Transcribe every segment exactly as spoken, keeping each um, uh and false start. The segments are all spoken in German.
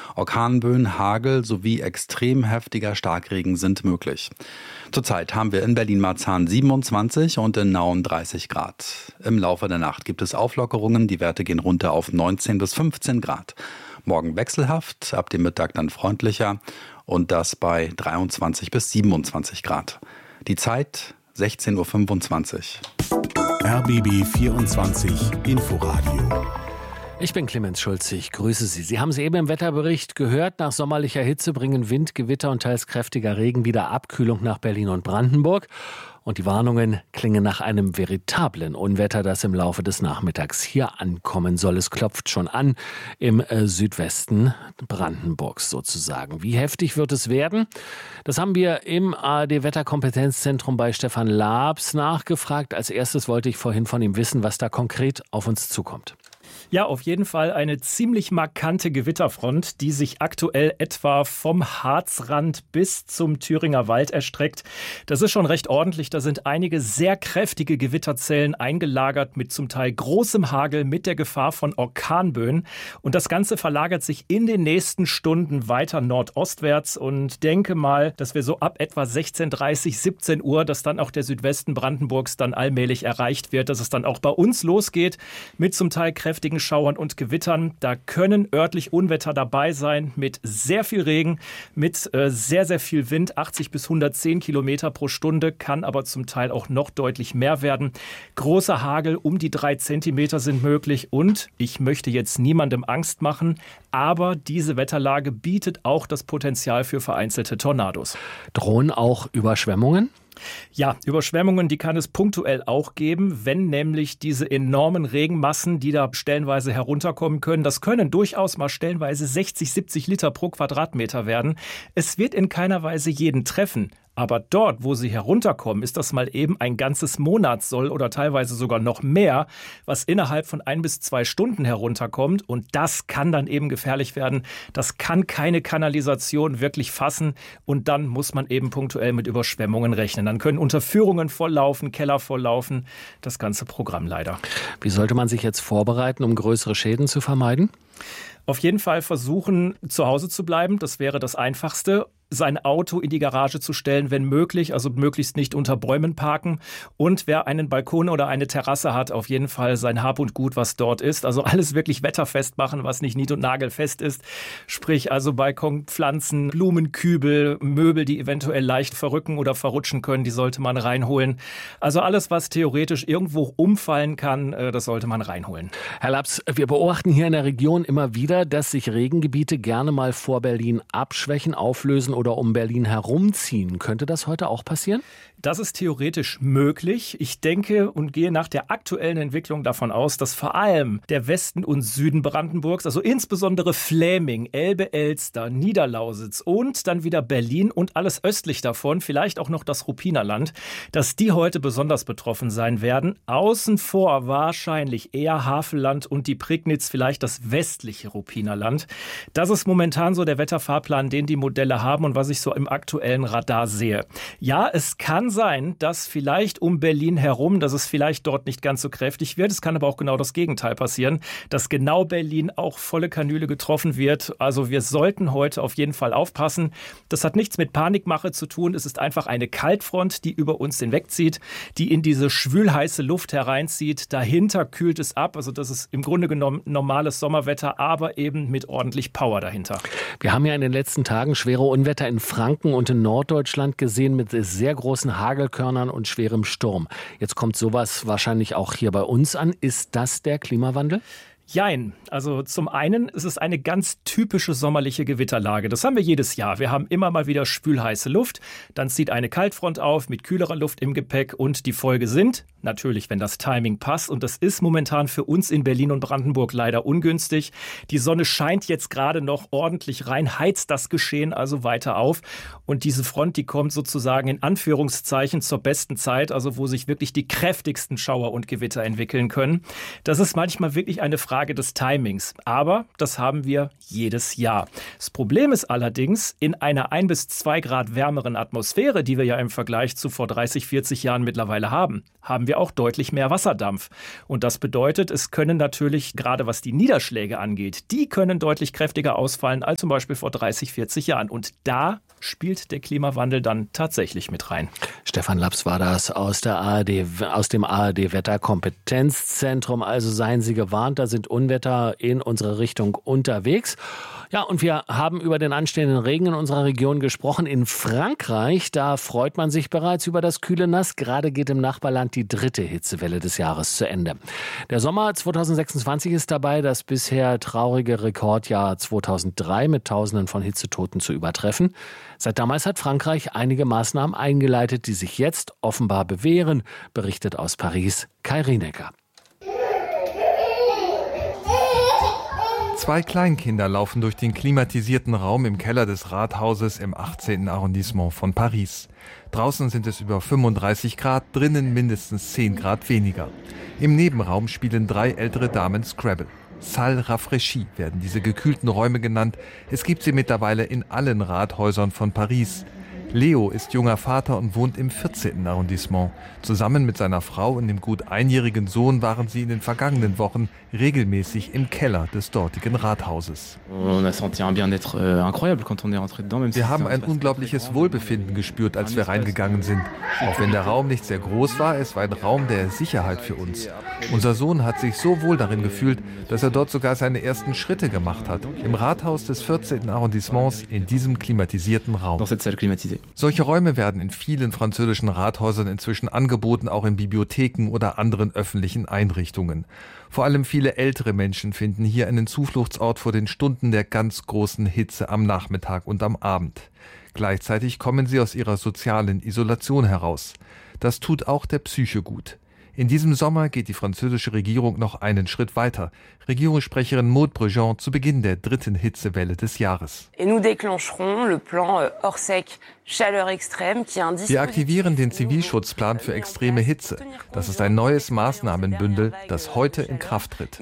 Orkanböen, Hagel sowie extrem heftiger Starkregen sind möglich. Zurzeit haben wir in Berlin-Marzahn siebenundzwanzig und in Nauen dreißig Grad. Im Laufe der Nacht gibt es Auflockerungen, die Werte gehen runter auf neunzehn bis fünfzehn Grad. Morgen wechselhaft, ab dem Mittag dann freundlicher und das bei dreiundzwanzig bis siebenundzwanzig Grad. Die Zeit sechzehn Uhr fünfundzwanzig. R B B vierundzwanzig Inforadio. Ich bin Clemens Schulze, ich grüße Sie. Sie haben es eben im Wetterbericht gehört. Nach sommerlicher Hitze bringen Wind, Gewitter und teils kräftiger Regen wieder Abkühlung nach Berlin und Brandenburg. Und die Warnungen klingen nach einem veritablen Unwetter, das im Laufe des Nachmittags hier ankommen soll. Es klopft schon an im äh, Südwesten Brandenburgs sozusagen. Wie heftig wird es werden? Das haben wir im A R D-Wetterkompetenzzentrum bei Stefan Laabs nachgefragt. Als erstes wollte ich vorhin von ihm wissen, was da konkret auf uns zukommt. Ja, auf jeden Fall eine ziemlich markante Gewitterfront, die sich aktuell etwa vom Harzrand bis zum Thüringer Wald erstreckt. Das ist schon recht ordentlich. Da sind einige sehr kräftige Gewitterzellen eingelagert mit zum Teil großem Hagel, mit der Gefahr von Orkanböen. Und das Ganze verlagert sich in den nächsten Stunden weiter nordostwärts. Und denke mal, dass wir so ab etwa sechzehn Uhr dreißig, siebzehn Uhr, dass dann auch der Südwesten Brandenburgs dann allmählich erreicht wird, dass es dann auch bei uns losgeht mit zum Teil kräftigen Schauern und Gewittern. Da können örtlich Unwetter dabei sein mit sehr viel Regen, mit äh, sehr, sehr viel Wind, achtzig bis hundertzehn Kilometer pro Stunde, kann aber zum Teil auch noch deutlich mehr werden. Großer Hagel, um die drei Zentimeter sind möglich und ich möchte jetzt niemandem Angst machen, aber diese Wetterlage bietet auch das Potenzial für vereinzelte Tornados. Drohen auch Überschwemmungen? Ja, Überschwemmungen, die kann es punktuell auch geben, wenn nämlich diese enormen Regenmassen, die da stellenweise herunterkommen können, das können durchaus mal stellenweise sechzig, siebzig Liter pro Quadratmeter werden. Es wird in keiner Weise jeden treffen. Aber dort, wo sie herunterkommen, ist das mal eben ein ganzes Monatssoll oder teilweise sogar noch mehr, was innerhalb von ein bis zwei Stunden herunterkommt. Und das kann dann eben gefährlich werden. Das kann keine Kanalisation wirklich fassen. Und dann muss man eben punktuell mit Überschwemmungen rechnen. Dann können Unterführungen volllaufen, Keller volllaufen. Das ganze Programm leider. Wie sollte man sich jetzt vorbereiten, um größere Schäden zu vermeiden? Auf jeden Fall versuchen, zu Hause zu bleiben. Das wäre das Einfachste. Sein Auto in die Garage zu stellen, wenn möglich, also möglichst nicht unter Bäumen parken. Und wer einen Balkon oder eine Terrasse hat, auf jeden Fall sein Hab und Gut, was dort ist. Also alles wirklich wetterfest machen, was nicht nied- und nagelfest ist. Sprich also Balkonpflanzen, Blumenkübel, Möbel, die eventuell leicht verrücken oder verrutschen können, die sollte man reinholen. Also alles, was theoretisch irgendwo umfallen kann, das sollte man reinholen. Herr Laabs, wir beobachten hier in der Region immer wieder, dass sich Regengebiete gerne mal vor Berlin abschwächen, auflösen oder um Berlin herumziehen. Könnte das heute auch passieren? Das ist theoretisch möglich. Ich denke und gehe nach der aktuellen Entwicklung davon aus, dass vor allem der Westen und Süden Brandenburgs, also insbesondere Fläming, Elbe-Elster, Niederlausitz und dann wieder Berlin und alles östlich davon, vielleicht auch noch das Ruppinerland, dass die heute besonders betroffen sein werden. Außen vor wahrscheinlich eher Havelland und die Prignitz, vielleicht das westliche Ruppinerland. Das ist momentan so der Wetterfahrplan, den die Modelle haben und was ich so im aktuellen Radar sehe. Ja, es kann sein, dass vielleicht um Berlin herum, dass es vielleicht dort nicht ganz so kräftig wird. Es kann aber auch genau das Gegenteil passieren, dass genau Berlin auch volle Kanüle getroffen wird. Also wir sollten heute auf jeden Fall aufpassen. Das hat nichts mit Panikmache zu tun. Es ist einfach eine Kaltfront, die über uns hinwegzieht, die in diese schwülheiße Luft hereinzieht. Dahinter kühlt es ab. Also das ist im Grunde genommen normales Sommerwetter, aber eben mit ordentlich Power dahinter. Wir haben ja in den letzten Tagen schwere Unwetter in Franken und in Norddeutschland gesehen mit sehr großen Hagelkörnern und schwerem Sturm. Jetzt kommt sowas wahrscheinlich auch hier bei uns an. Ist das der Klimawandel? Jein. Also zum einen ist es eine ganz typische sommerliche Gewitterlage. Das haben wir jedes Jahr. Wir haben immer mal wieder schwülheiße Luft. Dann zieht eine Kaltfront auf mit kühlerer Luft im Gepäck und die Folge sind, natürlich, wenn das Timing passt, und das ist momentan für uns in Berlin und Brandenburg leider ungünstig. Die Sonne scheint jetzt gerade noch ordentlich rein, heizt das Geschehen also weiter auf. Und diese Front, die kommt sozusagen in Anführungszeichen zur besten Zeit, also wo sich wirklich die kräftigsten Schauer und Gewitter entwickeln können. Das ist manchmal wirklich eine Frage Frage des Timings. Aber das haben wir jedes Jahr. Das Problem ist allerdings, in einer ein bis zwei Grad wärmeren Atmosphäre, die wir ja im Vergleich zu vor dreißig, vierzig Jahren mittlerweile haben, haben wir auch deutlich mehr Wasserdampf. Und das bedeutet, es können natürlich, gerade was die Niederschläge angeht, die können deutlich kräftiger ausfallen als zum Beispiel vor dreißig, vierzig Jahren. Und da spielt der Klimawandel dann tatsächlich mit rein. Stefan Laps war das aus der A R D, aus dem A R D-Wetterkompetenzzentrum. Also seien Sie gewarnt, da sind Unwetter in unsere Richtung unterwegs. Ja, und wir haben über den anstehenden Regen in unserer Region gesprochen. In Frankreich, da freut man sich bereits über das kühle Nass. Gerade geht im Nachbarland die dritte Hitzewelle des Jahres zu Ende. Der Sommer zweitausendsechsundzwanzig ist dabei, das bisher traurige Rekordjahr zweitausenddrei mit Tausenden von Hitzetoten zu übertreffen. Seit damals hat Frankreich einige Maßnahmen eingeleitet, die sich jetzt offenbar bewähren, berichtet aus Paris Kai Rienecker. Zwei Kleinkinder laufen durch den klimatisierten Raum im Keller des Rathauses im achtzehnten Arrondissement von Paris. Draußen sind es über fünfunddreißig Grad, drinnen mindestens zehn Grad weniger. Im Nebenraum spielen drei ältere Damen Scrabble. Salle rafraîchie werden diese gekühlten Räume genannt. Es gibt sie mittlerweile in allen Rathäusern von Paris. Leo ist junger Vater und wohnt im vierzehnten Arrondissement. Zusammen mit seiner Frau und dem gut einjährigen Sohn waren sie in den vergangenen Wochen regelmäßig im Keller des dortigen Rathauses. Wir haben ein unglaubliches Wohlbefinden gespürt, als wir reingegangen sind. Auch wenn der Raum nicht sehr groß war, es war ein Raum der Sicherheit für uns. Unser Sohn hat sich so wohl darin gefühlt, dass er dort sogar seine ersten Schritte gemacht hat. Im Rathaus des vierzehnten Arrondissements, in diesem klimatisierten Raum. Solche Räume werden in vielen französischen Rathäusern inzwischen angeboten, auch in Bibliotheken oder anderen öffentlichen Einrichtungen. Vor allem viele ältere Menschen finden hier einen Zufluchtsort vor den Stunden der ganz großen Hitze am Nachmittag und am Abend. Gleichzeitig kommen sie aus ihrer sozialen Isolation heraus. Das tut auch der Psyche gut. In diesem Sommer geht die französische Regierung noch einen Schritt weiter. Regierungssprecherin Maud Brejean zu Beginn der dritten Hitzewelle des Jahres. Wir aktivieren den Zivilschutzplan für extreme Hitze. Das ist ein neues Maßnahmenbündel, das heute in Kraft tritt.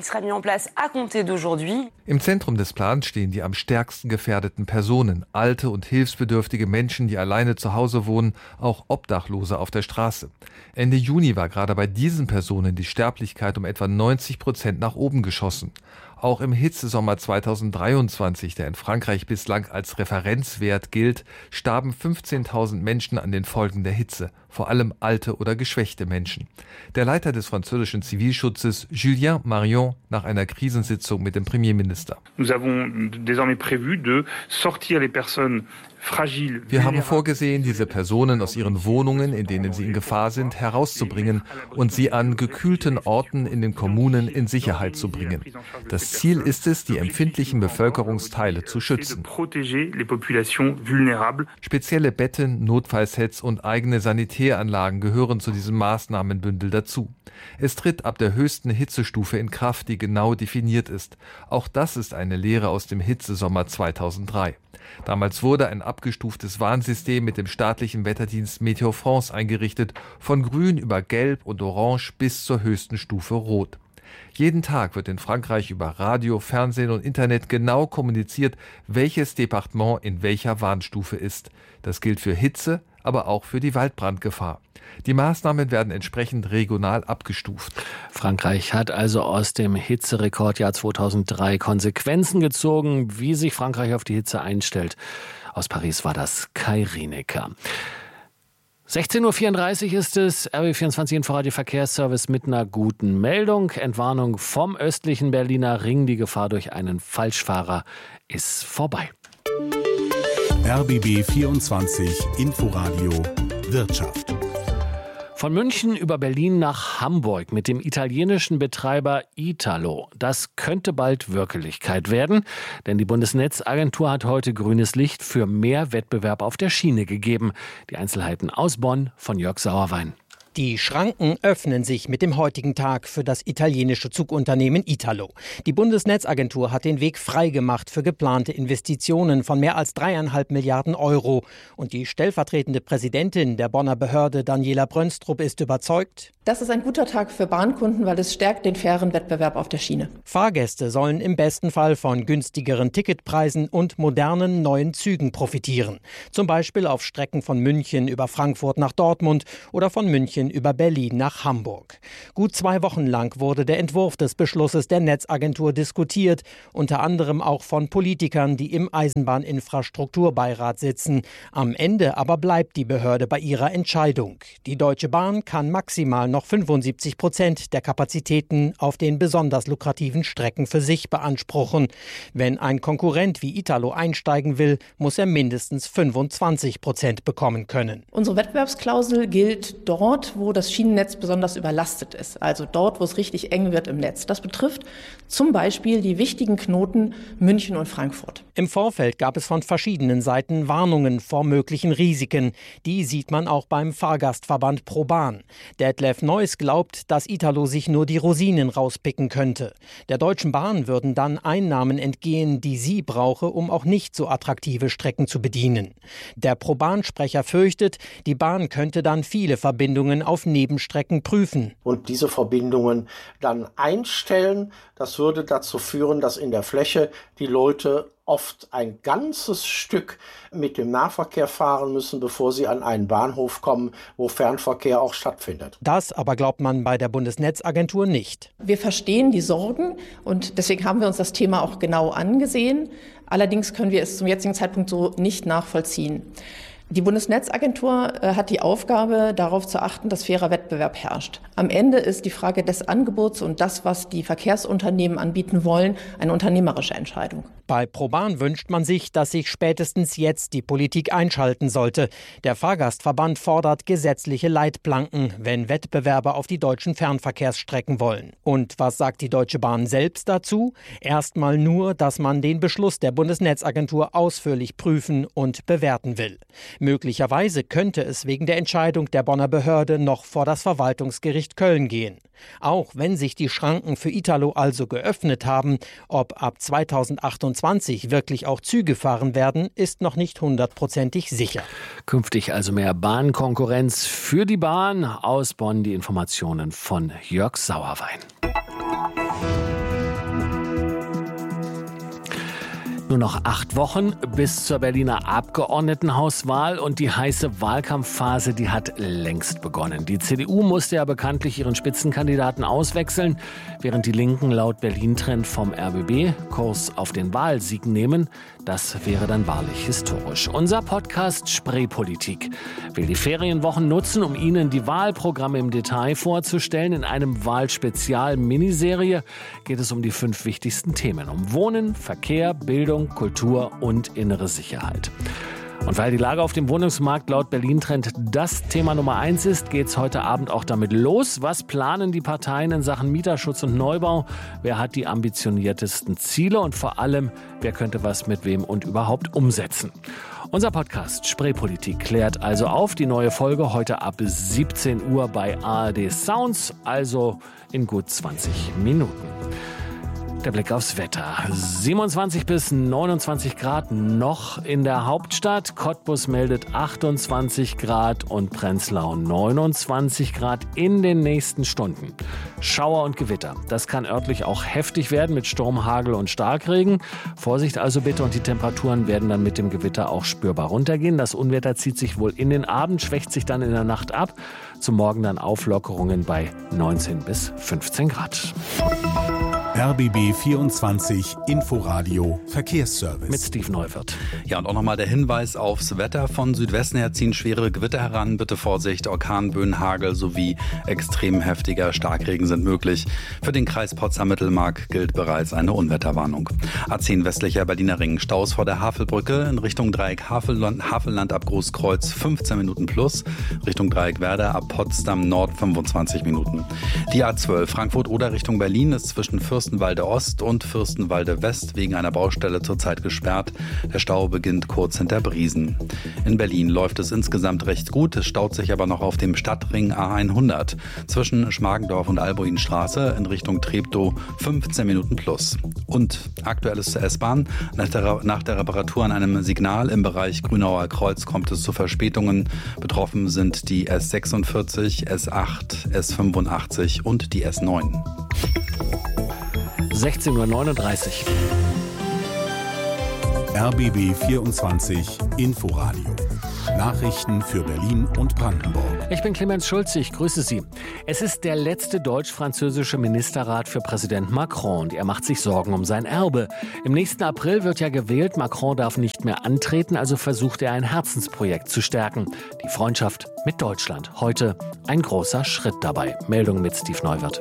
Im Zentrum des Plans stehen die am stärksten gefährdeten Personen, alte und hilfsbedürftige Menschen, die alleine zu Hause wohnen, auch Obdachlose auf der Straße. Ende Juni war gerade bei diesen Personen die Sterblichkeit um etwa neunzig Prozent nach oben geschossen. Auch im Hitzesommer zweitausenddreiundzwanzig, der in Frankreich bislang als Referenzwert gilt, starben fünfzehntausend Menschen an den Folgen der Hitze, vor allem alte oder geschwächte Menschen. Der Leiter des französischen Zivilschutzes, Julien Marion, nach einer Krisensitzung mit dem Premierminister. Nous avons désormais prévu de sortir les personnes fragiles. Wir haben vorgesehen, diese Personen aus ihren Wohnungen, in denen sie in Gefahr sind, herauszubringen und sie an gekühlten Orten in den Kommunen in Sicherheit zu bringen. Das Ziel ist es, die empfindlichen Bevölkerungsteile zu schützen. Spezielle Betten, Notfallsets und eigene Sanitäranlagen gehören zu diesem Maßnahmenbündel dazu. Es tritt ab der höchsten Hitzestufe in Kraft, die genau definiert ist. Auch das ist eine Lehre aus dem Hitzesommer zweitausenddrei. Damals wurde ein abgestuftes Warnsystem mit dem staatlichen Wetterdienst Météo France eingerichtet, von grün über gelb und orange bis zur höchsten Stufe rot. Jeden Tag wird in Frankreich über Radio, Fernsehen und Internet genau kommuniziert, welches Departement in welcher Warnstufe ist. Das gilt für Hitze, aber auch für die Waldbrandgefahr. Die Maßnahmen werden entsprechend regional abgestuft. Frankreich hat also aus dem Hitzerekordjahr zweitausenddrei Konsequenzen gezogen, wie sich Frankreich auf die Hitze einstellt. Aus Paris war das Kai Rienecker. sechzehn Uhr vierunddreißig ist es, R B B vierundzwanzig Inforadio Verkehrsservice mit einer guten Meldung. Entwarnung vom östlichen Berliner Ring. Die Gefahr durch einen Falschfahrer ist vorbei. R B B vierundzwanzig Inforadio Wirtschaft. Von München über Berlin nach Hamburg mit dem italienischen Betreiber Italo. Das könnte bald Wirklichkeit werden, denn die Bundesnetzagentur hat heute grünes Licht für mehr Wettbewerb auf der Schiene gegeben. Die Einzelheiten aus Bonn von Jörg Sauerwein. Die Schranken öffnen sich mit dem heutigen Tag für das italienische Zugunternehmen Italo. Die Bundesnetzagentur hat den Weg freigemacht für geplante Investitionen von mehr als dreieinhalb Milliarden Euro. Und die stellvertretende Präsidentin der Bonner Behörde, Daniela Brönstrup, ist überzeugt: Das ist ein guter Tag für Bahnkunden, weil es stärkt den fairen Wettbewerb auf der Schiene. Fahrgäste sollen im besten Fall von günstigeren Ticketpreisen und modernen neuen Zügen profitieren. Zum Beispiel auf Strecken von München über Frankfurt nach Dortmund oder von München über Berlin nach Hamburg. Gut zwei Wochen lang wurde der Entwurf des Beschlusses der Netzagentur diskutiert, unter anderem auch von Politikern, die im Eisenbahninfrastrukturbeirat sitzen. Am Ende aber bleibt die Behörde bei ihrer Entscheidung. Die Deutsche Bahn kann maximal noch fünfundsiebzig Prozent der Kapazitäten auf den besonders lukrativen Strecken für sich beanspruchen. Wenn ein Konkurrent wie Italo einsteigen will, muss er mindestens fünfundzwanzig Prozent bekommen können. Unsere Wettbewerbsklausel gilt dort, wo das Schienennetz besonders überlastet ist, also dort, wo es richtig eng wird im Netz. Das betrifft zum Beispiel die wichtigen Knoten München und Frankfurt. Im Vorfeld gab es von verschiedenen Seiten Warnungen vor möglichen Risiken. Die sieht man auch beim Fahrgastverband ProBahn. Detlef Neuss glaubt, dass Italo sich nur die Rosinen rauspicken könnte. Der Deutschen Bahn würden dann Einnahmen entgehen, die sie brauche, um auch nicht so attraktive Strecken zu bedienen. Der ProBahn-Sprecher fürchtet, die Bahn könnte dann viele Verbindungen auf Nebenstrecken prüfen. Und diese Verbindungen dann einstellen, das würde dazu führen, dass in der Fläche die Leute oft ein ganzes Stück mit dem Nahverkehr fahren müssen, bevor sie an einen Bahnhof kommen, wo Fernverkehr auch stattfindet. Das aber glaubt man bei der Bundesnetzagentur nicht. Wir verstehen die Sorgen und deswegen haben wir uns das Thema auch genau angesehen. Allerdings können wir es zum jetzigen Zeitpunkt so nicht nachvollziehen. Die Bundesnetzagentur hat die Aufgabe, darauf zu achten, dass fairer Wettbewerb herrscht. Am Ende ist die Frage des Angebots und das, was die Verkehrsunternehmen anbieten wollen, eine unternehmerische Entscheidung. Bei ProBahn wünscht man sich, dass sich spätestens jetzt die Politik einschalten sollte. Der Fahrgastverband fordert gesetzliche Leitplanken, wenn Wettbewerber auf die deutschen Fernverkehrsstrecken wollen. Und was sagt die Deutsche Bahn selbst dazu? Erstmal nur, dass man den Beschluss der Bundesnetzagentur ausführlich prüfen und bewerten will. Möglicherweise könnte es wegen der Entscheidung der Bonner Behörde noch vor das Verwaltungsgericht Köln gehen. Auch wenn sich die Schranken für Italo also geöffnet haben, ob ab zweitausendachtundzwanzig wirklich auch Züge fahren werden, ist noch nicht hundertprozentig sicher. Künftig also mehr Bahnkonkurrenz für die Bahn. Aus Bonn die Informationen von Jörg Sauerwein. Nur noch acht Wochen bis zur Berliner Abgeordnetenhauswahl und die heiße Wahlkampfphase, die hat längst begonnen. Die C D U musste ja bekanntlich ihren Spitzenkandidaten auswechseln, während die Linken laut Berlin-Trend vom R B B Kurs auf den Wahlsieg nehmen. Das wäre dann wahrlich historisch. Unser Podcast Spreepolitik will die Ferienwochen nutzen, um Ihnen die Wahlprogramme im Detail vorzustellen. In einem Wahlspezial-Miniserie geht es um die fünf wichtigsten Themen: um Wohnen, Verkehr, Bildung, Kultur und innere Sicherheit. Und weil die Lage auf dem Wohnungsmarkt laut Berlin-Trend das Thema Nummer eins ist, geht es heute Abend auch damit los. Was planen die Parteien in Sachen Mieterschutz und Neubau? Wer hat die ambitioniertesten Ziele? Und vor allem, wer könnte was mit wem und überhaupt umsetzen? Unser Podcast Spreepolitik klärt also auf. Die neue Folge heute ab siebzehn Uhr bei A R D Sounds, also in gut zwanzig Minuten. Der Blick aufs Wetter. siebenundzwanzig bis neunundzwanzig Grad noch in der Hauptstadt. Cottbus meldet achtundzwanzig Grad und Prenzlau neunundzwanzig Grad in den nächsten Stunden. Schauer und Gewitter. Das kann örtlich auch heftig werden mit Sturm, Hagel und Starkregen. Vorsicht also bitte, und die Temperaturen werden dann mit dem Gewitter auch spürbar runtergehen. Das Unwetter zieht sich wohl in den Abend, schwächt sich dann in der Nacht ab. Zum Morgen dann Auflockerungen bei neunzehn bis fünfzehn Grad. R B B vierundzwanzig Inforadio Verkehrsservice. Mit Steve Neuwirth. Ja, und auch nochmal der Hinweis aufs Wetter. Von Südwesten her ziehen schwere Gewitter heran. Bitte Vorsicht, Orkanböen, Hagel sowie extrem heftiger Starkregen sind möglich. Für den Kreis Potsdam-Mittelmark gilt bereits eine Unwetterwarnung. A zehn westlicher Berliner Ring. Staus vor der Havelbrücke in Richtung Dreieck Havelland, Havelland ab Großkreuz fünfzehn Minuten plus. Richtung Dreieck Werder ab Potsdam Nord fünfundzwanzig Minuten. Die A zwölf Frankfurt oder Richtung Berlin ist zwischen Fürst Fürstenwalde Ost und Fürstenwalde West wegen einer Baustelle zurzeit gesperrt. Der Stau beginnt kurz hinter Briesen. In Berlin läuft es insgesamt recht gut. Es staut sich aber noch auf dem Stadtring A hundert. Zwischen Schmargendorf und Albuinstraße in Richtung Treptow fünfzehn Minuten plus. Und aktuelles zur S-Bahn. Nach der, nach der Reparatur an einem Signal im Bereich Grünauer Kreuz kommt es zu Verspätungen. Betroffen sind die S sechsundvierzig, S acht, S fünfundachtzig und die S neun. sechzehn Uhr neununddreißig. R B B vierundzwanzig Inforadio. Nachrichten für Berlin und Brandenburg. Ich bin Clemens Schulze, ich grüße Sie. Es ist der letzte deutsch-französische Ministerrat für Präsident Macron und er macht sich Sorgen um sein Erbe. Im nächsten April wird ja gewählt, Macron darf nicht mehr antreten, also versucht er ein Herzensprojekt zu stärken. Die Freundschaft mit Deutschland. Heute ein großer Schritt dabei. Meldung mit Steve Neuwirth.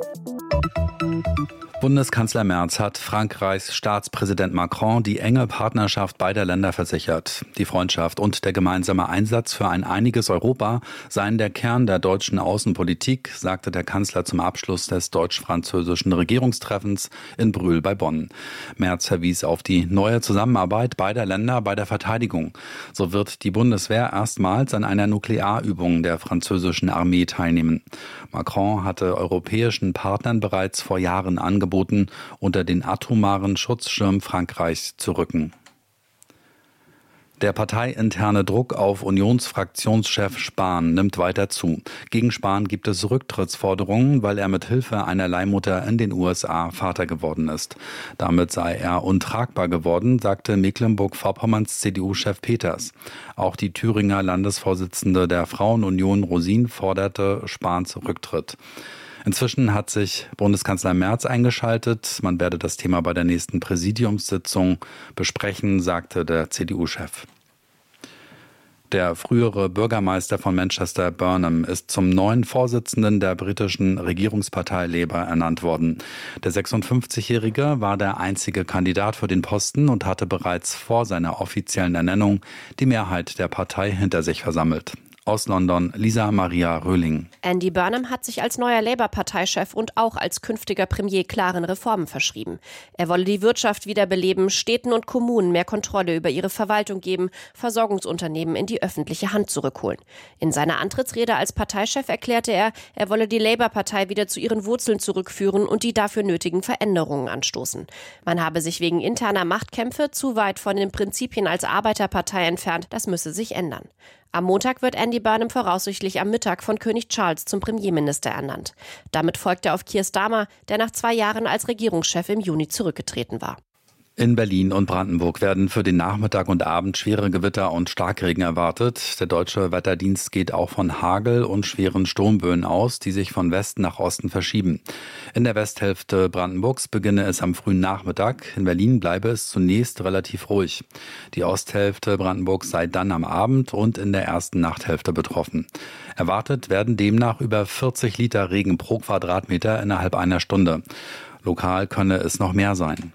Bundeskanzler Merz hat Frankreichs Staatspräsident Macron die enge Partnerschaft beider Länder versichert. Die Freundschaft und der gemeinsame Einsatz für ein einiges Europa seien der Kern der deutschen Außenpolitik, sagte der Kanzler zum Abschluss des deutsch-französischen Regierungstreffens in Brühl bei Bonn. Merz verwies auf die neue Zusammenarbeit beider Länder bei der Verteidigung. So wird die Bundeswehr erstmals an einer Nuklearübung der französischen Armee teilnehmen. Macron hatte europäischen Partnern bereits vor Jahren angeboten, unter den atomaren Schutzschirm Frankreichs zu rücken. Der parteiinterne Druck auf Unionsfraktionschef Spahn nimmt weiter zu. Gegen Spahn gibt es Rücktrittsforderungen, weil er mit Hilfe einer Leihmutter in den U S A Vater geworden ist. Damit sei er untragbar geworden, sagte Mecklenburg-Vorpommerns C D U-Chef Peters. Auch die Thüringer Landesvorsitzende der Frauenunion Rosin forderte Spahns Rücktritt. Inzwischen hat sich Bundeskanzler Merz eingeschaltet. Man werde das Thema bei der nächsten Präsidiumssitzung besprechen, sagte der C D U-Chef. Der frühere Bürgermeister von Manchester, Burnham, ist zum neuen Vorsitzenden der britischen Regierungspartei Labour ernannt worden. Der sechsundfünfzigjährige war der einzige Kandidat für den Posten und hatte bereits vor seiner offiziellen Ernennung die Mehrheit der Partei hinter sich versammelt. Aus London, Lisa Maria Röhling. Andy Burnham hat sich als neuer Labour-Parteichef und auch als künftiger Premier klaren Reformen verschrieben. Er wolle die Wirtschaft wiederbeleben, Städten und Kommunen mehr Kontrolle über ihre Verwaltung geben, Versorgungsunternehmen in die öffentliche Hand zurückholen. In seiner Antrittsrede als Parteichef erklärte er, er wolle die Labour-Partei wieder zu ihren Wurzeln zurückführen und die dafür nötigen Veränderungen anstoßen. Man habe sich wegen interner Machtkämpfe zu weit von den Prinzipien als Arbeiterpartei entfernt, das müsse sich ändern. Am Montag wird Andy Burnham voraussichtlich am Mittag von König Charles zum Premierminister ernannt. Damit folgt er auf Keir Starmer, der nach zwei Jahren als Regierungschef im Juni zurückgetreten war. In Berlin und Brandenburg werden für den Nachmittag und Abend schwere Gewitter und Starkregen erwartet. Der Deutsche Wetterdienst geht auch von Hagel und schweren Sturmböen aus, die sich von Westen nach Osten verschieben. In der Westhälfte Brandenburgs beginne es am frühen Nachmittag. In Berlin bleibe es zunächst relativ ruhig. Die Osthälfte Brandenburgs sei dann am Abend und in der ersten Nachthälfte betroffen. Erwartet werden demnach über vierzig Liter Regen pro Quadratmeter innerhalb einer Stunde. Lokal könne es noch mehr sein.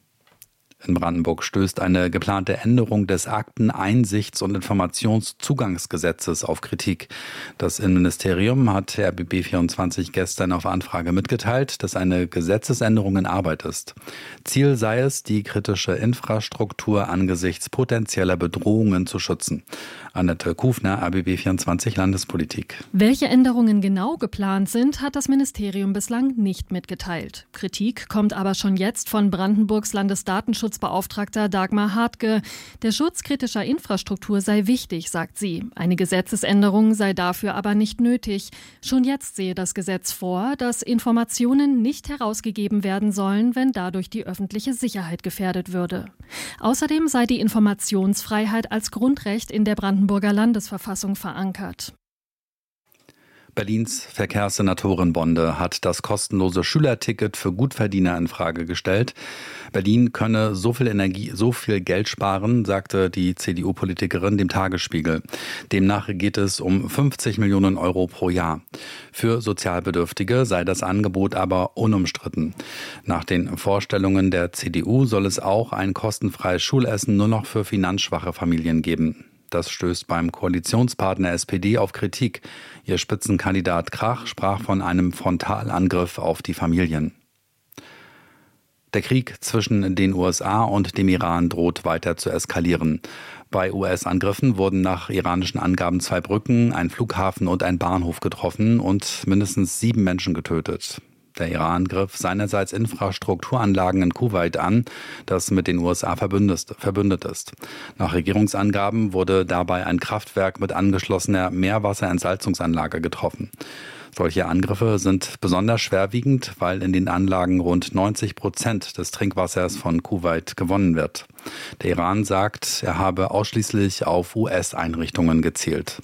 In Brandenburg stößt eine geplante Änderung des Akteneinsichts- und Informationszugangsgesetzes auf Kritik. Das Innenministerium hat R B B vierundzwanzig gestern auf Anfrage mitgeteilt, dass eine Gesetzesänderung in Arbeit ist. Ziel sei es, die kritische Infrastruktur angesichts potenzieller Bedrohungen zu schützen. Annette Kufner, R B B vierundzwanzig Landespolitik. Welche Änderungen genau geplant sind, hat das Ministerium bislang nicht mitgeteilt. Kritik kommt aber schon jetzt von Brandenburgs Landesdatenschutzbeauftragter Dagmar Hartke. Der Schutz kritischer Infrastruktur sei wichtig, sagt sie. Eine Gesetzesänderung sei dafür aber nicht nötig. Schon jetzt sehe das Gesetz vor, dass Informationen nicht herausgegeben werden sollen, wenn dadurch die öffentliche Sicherheit gefährdet würde. Außerdem sei die Informationsfreiheit als Grundrecht in der Brandenburger Landesverfassung verankert. Berlins Verkehrssenatorin Bonde hat das kostenlose Schülerticket für Gutverdiener in Frage gestellt. Berlin könne so viel Energie, so viel Geld sparen, sagte die C D U-Politikerin dem Tagesspiegel. Demnach geht es um fünfzig Millionen Euro pro Jahr. Für Sozialbedürftige sei das Angebot aber unumstritten. Nach den Vorstellungen der C D U soll es auch ein kostenfreies Schulessen nur noch für finanzschwache Familien geben. Das stößt beim Koalitionspartner S P D auf Kritik. Ihr Spitzenkandidat Krach sprach von einem Frontalangriff auf die Familien. Der Krieg zwischen den U S A und dem Iran droht weiter zu eskalieren. Bei U S-Angriffen wurden nach iranischen Angaben zwei Brücken, ein Flughafen und ein Bahnhof getroffen und mindestens sieben Menschen getötet. Der Iran griff seinerseits Infrastrukturanlagen in Kuwait an, das mit den U S A verbündet ist. Nach Regierungsangaben wurde dabei ein Kraftwerk mit angeschlossener Meerwasserentsalzungsanlage getroffen. Solche Angriffe sind besonders schwerwiegend, weil in den Anlagen rund neunzig Prozent des Trinkwassers von Kuwait gewonnen wird. Der Iran sagt, er habe ausschließlich auf U S-Einrichtungen gezielt.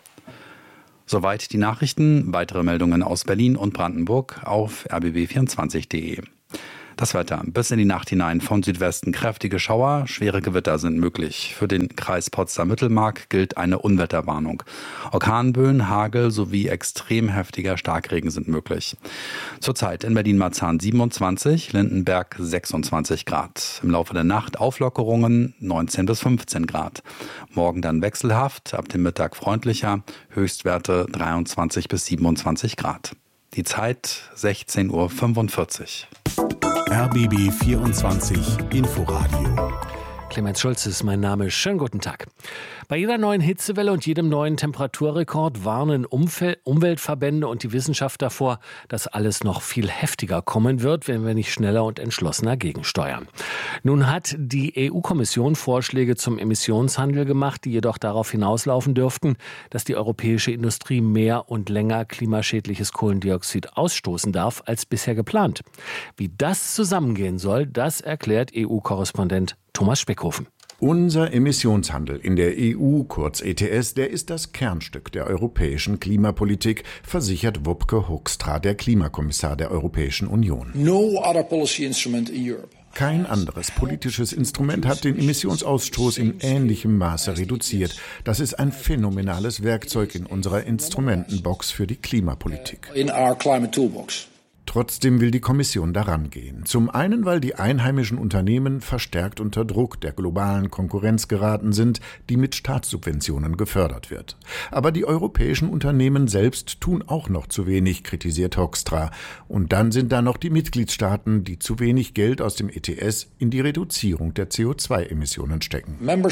Soweit die Nachrichten. Weitere Meldungen aus Berlin und Brandenburg auf r b b vierundzwanzig punkt de. Das Wetter. Bis in die Nacht hinein von Südwesten kräftige Schauer, schwere Gewitter sind möglich. Für den Kreis Potsdam-Mittelmark gilt eine Unwetterwarnung. Orkanböen, Hagel sowie extrem heftiger Starkregen sind möglich. Zurzeit in Berlin-Marzahn siebenundzwanzig, Lindenberg sechsundzwanzig Grad. Im Laufe der Nacht Auflockerungen neunzehn bis fünfzehn Grad. Morgen dann wechselhaft, ab dem Mittag freundlicher, Höchstwerte dreiundzwanzig bis siebenundzwanzig Grad. Die Zeit sechzehn Uhr fünfundvierzig. R B B vierundzwanzig Inforadio. Clemens Schulz ist mein Name. Schönen guten Tag. Bei jeder neuen Hitzewelle und jedem neuen Temperaturrekord warnen Umfeld- Umweltverbände und die Wissenschaft davor, dass alles noch viel heftiger kommen wird, wenn wir nicht schneller und entschlossener gegensteuern. Nun hat die E U-Kommission Vorschläge zum Emissionshandel gemacht, die jedoch darauf hinauslaufen dürften, dass die europäische Industrie mehr und länger klimaschädliches Kohlendioxid ausstoßen darf als bisher geplant. Wie das zusammengehen soll, das erklärt E U-Korrespondent Thomas Speckhofen. Unser Emissionshandel in der E U, kurz E T S, der ist das Kernstück der europäischen Klimapolitik, versichert Wopke Hoekstra, der Klimakommissar der Europäischen Union. No other policy instrument in Europe. Kein anderes politisches Instrument hat den Emissionsausstoß in ähnlichem Maße reduziert. Das ist ein phänomenales Werkzeug in unserer Instrumentenbox für die Klimapolitik. In our climate toolbox. Trotzdem will die Kommission daran gehen. Zum einen, weil die einheimischen Unternehmen verstärkt unter Druck der globalen Konkurrenz geraten sind, die mit Staatssubventionen gefördert wird. Aber die europäischen Unternehmen selbst tun auch noch zu wenig, kritisiert Hoekstra. Und dann sind da noch die Mitgliedstaaten, die zu wenig Geld aus dem E T S in die Reduzierung der C O zwei Emissionen stecken.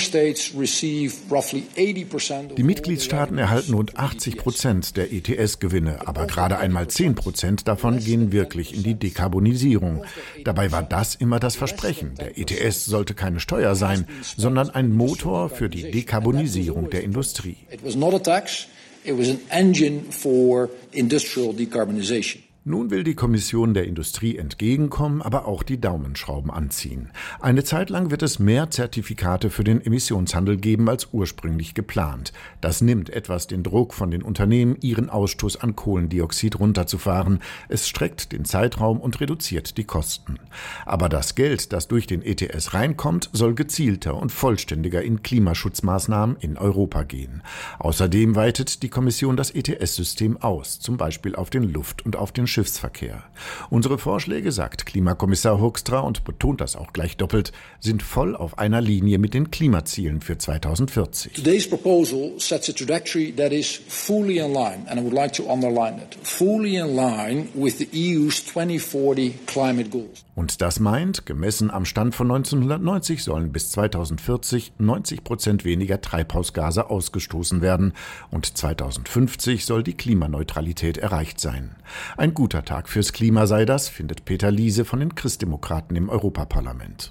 Die Mitgliedstaaten erhalten rund achtzig Prozent der E T S-Gewinne, aber gerade einmal zehn Prozent davon gehen wirklich in die Dekarbonisierung. Dabei war das immer das Versprechen. Der E T S sollte keine Steuer sein, sondern ein Motor für die Dekarbonisierung der Industrie. It was not a tax, it was an engine for industrial decarbonization. Nun will die Kommission der Industrie entgegenkommen, aber auch die Daumenschrauben anziehen. Eine Zeit lang wird es mehr Zertifikate für den Emissionshandel geben als ursprünglich geplant. Das nimmt etwas den Druck von den Unternehmen, ihren Ausstoß an Kohlendioxid runterzufahren. Es streckt den Zeitraum und reduziert die Kosten. Aber das Geld, das durch den E T S reinkommt, soll gezielter und vollständiger in Klimaschutzmaßnahmen in Europa gehen. Außerdem weitet die Kommission das E T S-System aus, zum Beispiel auf den Luft- und auf den Schiffsverkehr. Unsere Vorschläge, sagt Klimakommissar Hoekstra und betont das auch gleich doppelt, sind voll auf einer Linie mit den Klimazielen für zweitausendvierzig. Today's proposal sets a trajectory that is fully in line, and I would like to underline that, fully in line with the E U's twenty forty climate goals. Und das meint, gemessen am Stand von neunzehnhundertneunzig sollen bis zweitausendvierzig neunzig Prozent weniger Treibhausgase ausgestoßen werden und zweitausendfünfzig soll die Klimaneutralität erreicht sein. Ein guter Tag fürs Klima sei das, findet Peter Liese von den Christdemokraten im Europaparlament.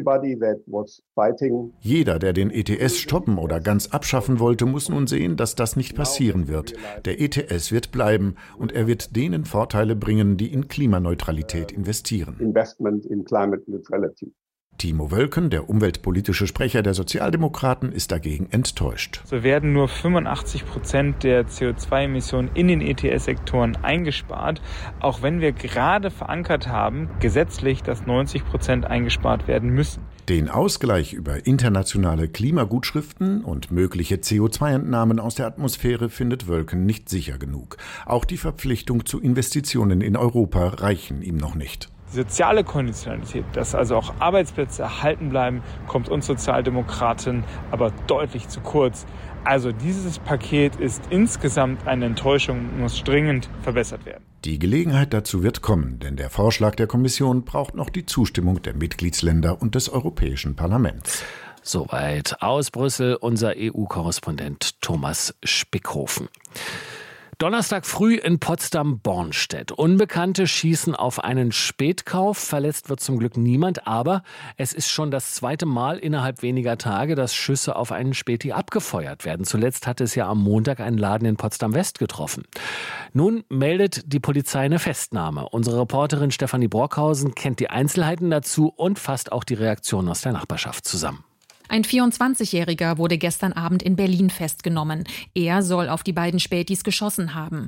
Jeder, der den E T S stoppen oder ganz abschaffen wollte, muss nun sehen, dass das nicht passieren wird. Der E T S wird bleiben und er wird denen Vorteile bringen, die in Klimaneutralität investieren. In climate neutrality. Timo Wölken, der umweltpolitische Sprecher der Sozialdemokraten, ist dagegen enttäuscht. So werden nur fünfundachtzig Prozent der C O zwei Emissionen in den E T S-Sektoren eingespart, auch wenn wir gerade verankert haben, gesetzlich, dass neunzig Prozent eingespart werden müssen. Den Ausgleich über internationale Klimagutschriften und mögliche C O zwei Entnahmen aus der Atmosphäre findet Wölken nicht sicher genug. Auch die Verpflichtung zu Investitionen in Europa reichen ihm noch nicht. Die soziale Konditionalität, dass also auch Arbeitsplätze erhalten bleiben, kommt uns Sozialdemokraten aber deutlich zu kurz. Also dieses Paket ist insgesamt eine Enttäuschung und muss dringend verbessert werden. Die Gelegenheit dazu wird kommen, denn der Vorschlag der Kommission braucht noch die Zustimmung der Mitgliedsländer und des Europäischen Parlaments. Soweit aus Brüssel unser E U-Korrespondent Thomas Spickhofen. Donnerstag früh in Potsdam-Bornstedt. Unbekannte schießen auf einen Spätkauf. Verletzt wird zum Glück niemand, aber es ist schon das zweite Mal innerhalb weniger Tage, dass Schüsse auf einen Späti abgefeuert werden. Zuletzt hatte es ja am Montag einen Laden in Potsdam-West getroffen. Nun meldet die Polizei eine Festnahme. Unsere Reporterin Stefanie Brockhausen kennt die Einzelheiten dazu und fasst auch die Reaktionen aus der Nachbarschaft zusammen. Ein vierundzwanzigjähriger wurde gestern Abend in Berlin festgenommen. Er soll auf die beiden Spätis geschossen haben.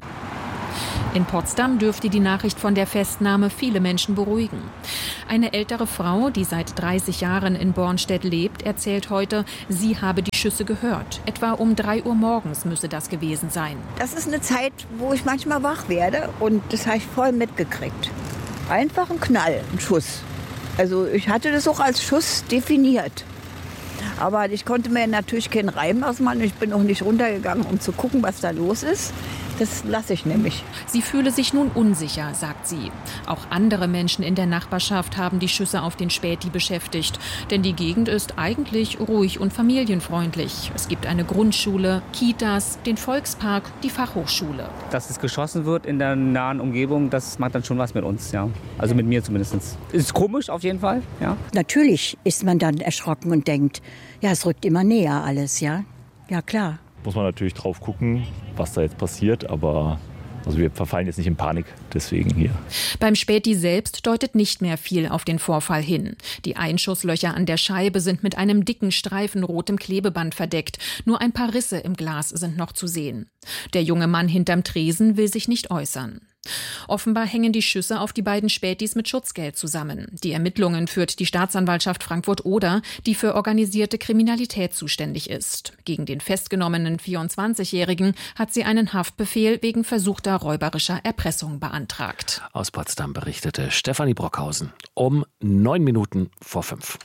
In Potsdam dürfte die Nachricht von der Festnahme viele Menschen beruhigen. Eine ältere Frau, die seit dreißig Jahren in Bornstedt lebt, erzählt heute, sie habe die Schüsse gehört. Etwa um drei Uhr morgens müsse das gewesen sein. Das ist eine Zeit, wo ich manchmal wach werde und das habe ich voll mitgekriegt. Einfach ein Knall, ein Schuss. Also ich hatte das auch als Schuss definiert. Aber ich konnte mir natürlich keinen Reim ausmachen. Ich bin auch nicht runtergegangen, um zu gucken, was da los ist. Das lasse ich nämlich. Sie fühle sich nun unsicher, sagt sie. Auch andere Menschen in der Nachbarschaft haben die Schüsse auf den Späti beschäftigt. Denn die Gegend ist eigentlich ruhig und familienfreundlich. Es gibt eine Grundschule, Kitas, den Volkspark, die Fachhochschule. Dass es geschossen wird in der nahen Umgebung, das macht dann schon was mit uns, ja. Also mit mir zumindest. Ist komisch auf jeden Fall, ja. Natürlich ist man dann erschrocken und denkt, ja, es rückt immer näher alles, ja. Ja, klar. Muss man natürlich drauf gucken, was da jetzt passiert, aber also wir verfallen jetzt nicht in Panik, deswegen hier. Beim Späti selbst deutet nicht mehr viel auf den Vorfall hin. Die Einschusslöcher an der Scheibe sind mit einem dicken Streifen rotem Klebeband verdeckt. Nur ein paar Risse im Glas sind noch zu sehen. Der junge Mann hinterm Tresen will sich nicht äußern. Offenbar hängen die Schüsse auf die beiden Spätis mit Schutzgeld zusammen. Die Ermittlungen führt die Staatsanwaltschaft Frankfurt-Oder, die für organisierte Kriminalität zuständig ist. Gegen den festgenommenen vierundzwanzigjährigen hat sie einen Haftbefehl wegen versuchter räuberischer Erpressung beantragt. Aus Potsdam berichtete Stefanie Brockhausen um neun Minuten vor fünf.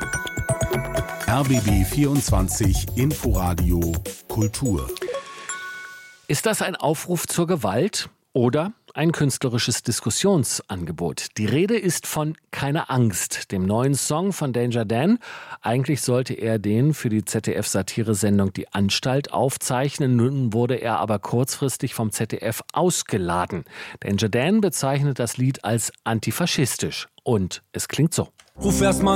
R B B vierundzwanzig Inforadio Kultur. Ist das ein Aufruf zur Gewalt oder ein künstlerisches Diskussionsangebot? Die Rede ist von Keine Angst, dem neuen Song von Danger Dan. Eigentlich sollte er den für die Z D F-Satire-Sendung Die Anstalt aufzeichnen. Nun wurde er aber kurzfristig vom Z D F ausgeladen. Danger Dan bezeichnet das Lied als antifaschistisch. Und es klingt so. Ruf erst mal